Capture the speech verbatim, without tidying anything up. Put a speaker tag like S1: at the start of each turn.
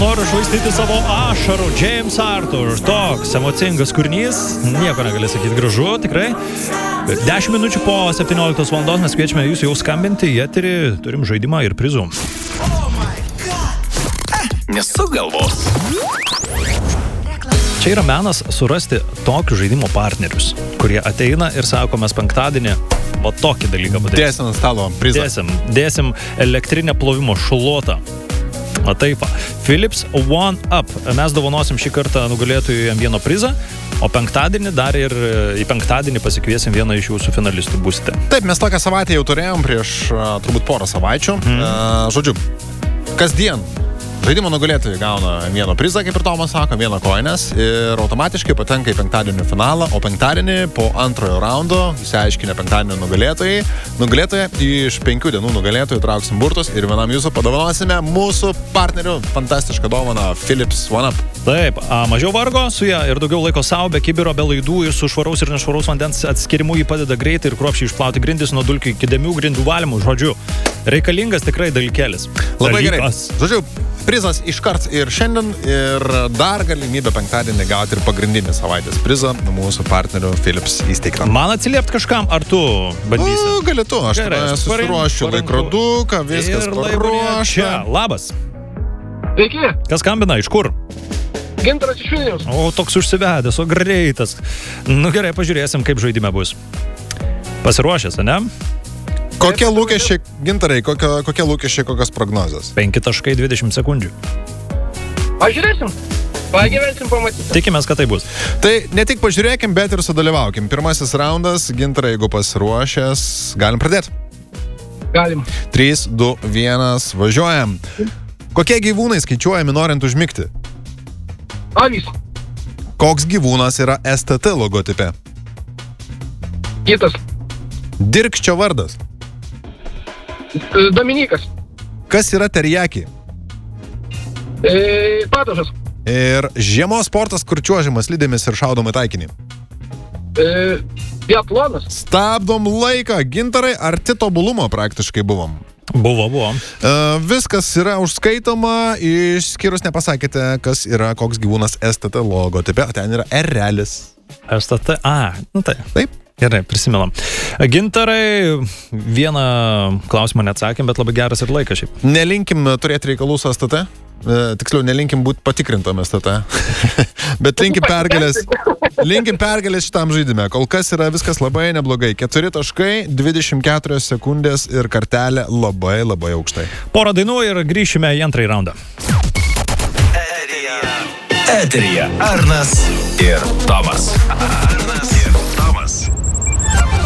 S1: nenoriu švaistyti savo ašarų. James Arthur, toks emocingas kūrinys, nieko negali sakyti, gražu, tikrai. dešimt minučių po septynioliktos valandos mes kviečiame jūs jau skambinti į eterį, turim žaidimą ir prizų.
S2: Nesuk galvos.
S1: Čia yra menas surasti tokių žaidimo partnerius, kurie ateina ir sako, mes penktadienį va tokį dalyką padarysim.
S3: Dėsim ant stalo prizą.
S1: Dėsim, dėsim elektrinę plovimo šluotą. O taip, Philips One Up. Mes dovanosim šį kartą nugalėtojui jam vieno prizą, o penktadienį dar ir į penktadienį pasikviesim vieną iš jūsų finalistų būsite.
S3: Taip, mes tokią savaitę jau turėjom prieš uh, turbūt porą savaičių. Mm. Uh, žodžiu, kasdien žaidimo nugalėtojai gauna vieną prizą, kaip ir Tomas sako, vieną koinės ir automatiškai patenka į penktadienio finalą, o penktadienį po antrojo raundo, išsiaiškinę penktadienio nugalėtojai, nugalėtoje iš penkių dienų nugalėtojų trauksim burtus ir vienam jūsų padovanosime mūsų partnerių fantastišką dovaną Philips One Up.
S1: Taip, a, mažiau vargo su ją ir daugiau laiko savo, be kibiro, be laidų ir su švaraus ir nešvaraus vandens atskirimu jį padeda greitai ir kruopščiai išplauti grindis nuo dulkių iki dėmių grindų valymų. Žodžiu, reikalingas tikrai dalykėlis.
S3: Labai
S1: Dalykas.
S3: gerai. Žodžiu, prizas iškart ir šiandien ir dar galimybę penktadienį gauti ir pagrindinį savaitės prizą mūsų partnerių Philips įsteigtą.
S1: Man atsiliept kažkam, ar tu bandysi?
S3: O, gali tu, aš
S1: Gerai,
S3: tada susiruošiu laikroduką, viskas paruošta.
S1: Labas.
S4: Sveiki,
S1: Kas skambina, iš kur?
S4: Gintaras iš Vilniaus.
S1: O, toks užsivedęs, o greitas. Nu gerai, pažiūrėsim, kaip žaidime bus. Pasiruošęs, ne?
S3: Kokie lūkesčiai, Gintarai, kokie, kokie lūkesčiai, kokios prognozės?
S1: penki taškai dvidešimt sekundžių.
S4: Pažiūrėsim, pagyvensim, pamatysim.
S1: Tikimės, kad tai bus.
S3: Tai ne tik pažiūrėkim, bet ir sudalyvaukim. Pirmasis raundas, Gintarai, jeigu pasiruošęs, galim pradėti.
S4: Galim.
S3: trys, du, vienas, važiuojam. Kokie gyvūnai skaičiuojami norint užmigti?
S4: Avys.
S3: Koks gyvūnas yra S T T logotipe?
S4: Kitas.
S3: Dirkščio vardas.
S4: Dominikas.
S3: Kas yra terjaki?
S4: E, Patožas.
S3: Ir žiemos sportas, kur čiuožimas slidėmis ir šaudoma į taikinį.
S4: E, biatlonas.
S3: Stabdom laiką. Gintarai, arti tobulumo praktiškai buvom.
S1: Buvo, buvo.
S3: Uh, viskas yra užskaitoma, išskyrus nepasakėte, kas yra koks gyvūnas S T T logotipe, o ten yra erelis.
S1: S T T, a, nu tai.
S3: Taip.
S1: Gerai, prisimenam. Gintarai, vieną klausimą neatsakėm, bet labai geras ir laikas šiaip.
S3: Nelinkim turėti reikalų su S T T, e, tiksliau, nelinkim būti patikrintam S T T, bet linkim pergalės, linkim pergalės šitam žaidime. Kol kas yra viskas labai neblogai. keturi taškai, dvidešimt keturios sekundės ir kartelė labai labai aukštai.
S1: Porą dainų ir grįšime į antrąjį raundą.
S2: Eteryje Arnas ir Tomas.